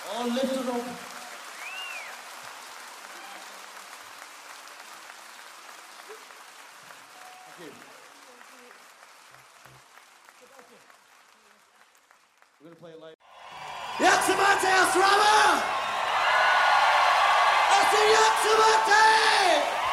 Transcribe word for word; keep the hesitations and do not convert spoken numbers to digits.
All lifted up. Thank you. We're going to play it live. Yaxshi Matei Asrama! Asi Yaxshi Matei!